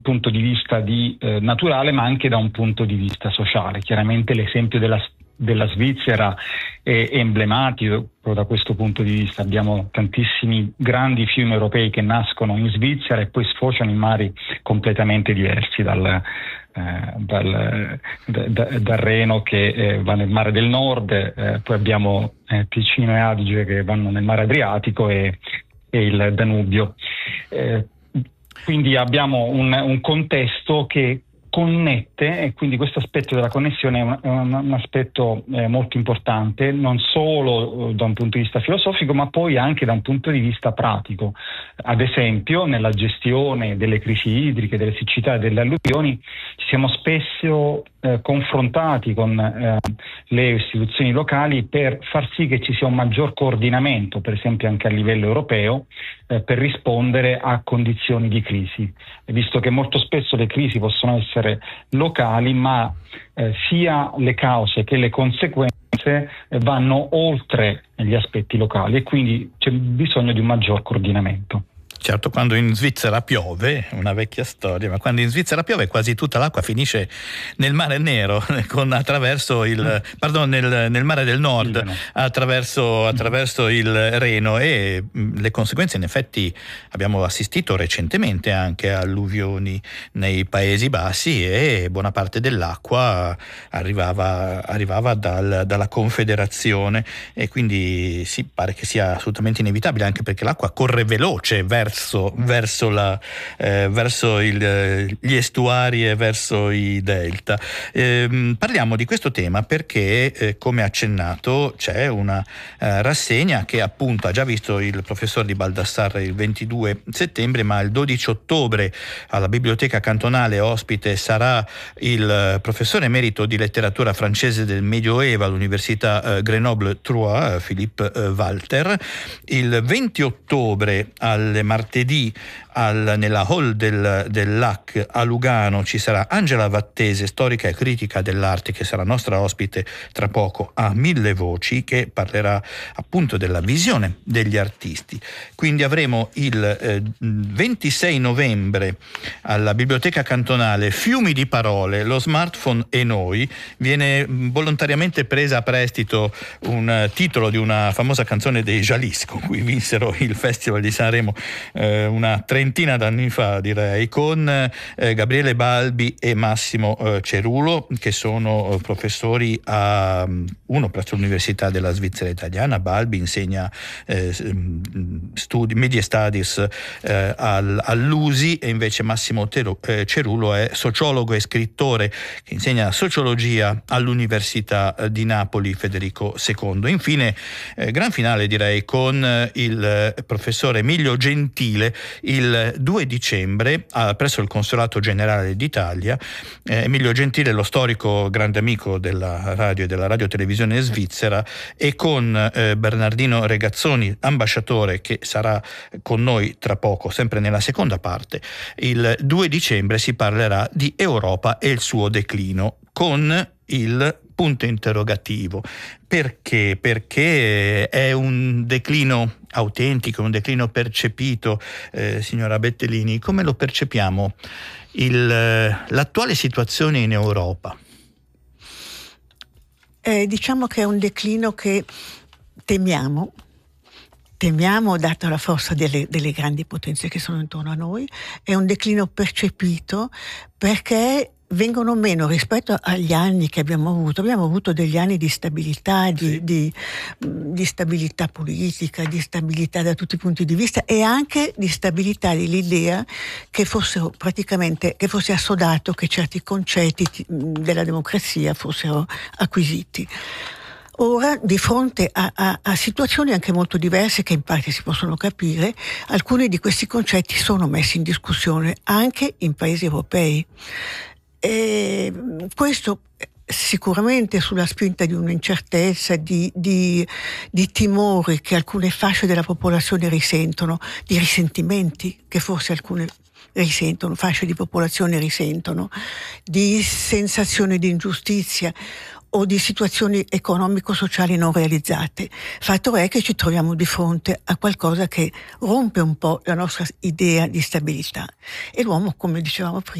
punto di vista naturale, ma anche da un punto di vista sociale. Chiaramente l'esempio della Svizzera è emblematico da questo punto di vista. Abbiamo tantissimi grandi fiumi europei che nascono in Svizzera e poi sfociano in mari completamente diversi dal Reno che va nel mare del nord, poi abbiamo Ticino e Adige che vanno nel mare Adriatico e il Danubio. Quindi abbiamo un contesto che connette, e quindi questo aspetto della connessione è un aspetto molto importante, non solo da un punto di vista filosofico, ma poi anche da un punto di vista pratico. Ad esempio, nella gestione delle crisi idriche, delle siccità e delle alluvioni, ci siamo spesso confrontati con le istituzioni locali per far sì che ci sia un maggior coordinamento, per esempio anche a livello europeo, per rispondere a condizioni di crisi, visto che molto spesso le crisi possono essere locali, ma sia le cause che le conseguenze vanno oltre gli aspetti locali e quindi c'è bisogno di un maggior coordinamento. Certo, quando in Svizzera piove, una vecchia storia, ma quando in Svizzera piove quasi tutta l'acqua finisce nel Mare Nero, nel Mare del Nord, attraverso il Reno, e le conseguenze in effetti abbiamo assistito recentemente anche a alluvioni nei Paesi Bassi e buona parte dell'acqua arrivava dalla Confederazione, e quindi sì, pare che sia assolutamente inevitabile, anche perché l'acqua corre veloce verso gli estuari e verso i delta. Parliamo di questo tema perché, come accennato, c'è una rassegna che appunto ha già visto il professor Di Baldassarre il 22 settembre, ma il 12 ottobre alla Biblioteca Cantonale ospite sarà il professore emerito di letteratura francese del Medioevo all'Università Grenoble-Troyes, Philippe Walter. Il 20 ottobre alle martedì nella hall del LAC a Lugano ci sarà Angela Vattese, storica e critica dell'arte, che sarà nostra ospite tra poco a Mille Voci, che parlerà appunto della visione degli artisti. Quindi avremo il 26 novembre alla Biblioteca Cantonale Fiumi di parole, lo smartphone e noi. Viene volontariamente presa a prestito un titolo di una famosa canzone dei Jalis, con cui vinsero il Festival di Sanremo una trentina d'anni fa, direi, con Gabriele Balbi e Massimo Cerulo, che sono professori uno presso l'Università della Svizzera Italiana. Balbi insegna Media Studies all'USI, e invece Massimo Cerulo è sociologo e scrittore che insegna sociologia all'Università di Napoli Federico II. Infine, gran finale direi con il professore Emilio Gentile il 2 dicembre presso il Consolato Generale d'Italia. Emilio Gentile, lo storico grande amico della radio e della radiotelevisione svizzera, e con Bernardino Regazzoni, ambasciatore, che sarà con noi tra poco, sempre nella seconda parte. Il 2 dicembre si parlerà di Europa e il suo declino, con il punto interrogativo. Perché? Perché è un declino autentico, un declino percepito, signora Bettellini. Come lo percepiamo l'attuale situazione in Europa? Diciamo che è un declino che temiamo, data la forza delle grandi potenze che sono intorno a noi. È un declino percepito perché vengono meno rispetto agli anni che abbiamo avuto. Abbiamo avuto degli anni di stabilità, di stabilità politica, di stabilità da tutti i punti di vista, e anche di stabilità dell'idea che fosse assodato, che certi concetti della democrazia fossero acquisiti. Ora, di fronte a situazioni anche molto diverse, che in parte si possono capire, alcuni di questi concetti sono messi in discussione anche in paesi europei. E questo sicuramente sulla spinta di un'incertezza, di timori che alcune fasce della popolazione risentono, di risentimenti che forse alcune fasce di popolazione risentono, di sensazione di ingiustizia, o di situazioni economico-sociali non realizzate. Fatto è che ci troviamo di fronte a qualcosa che rompe un po' la nostra idea di stabilità. E l'uomo, come dicevamo prima,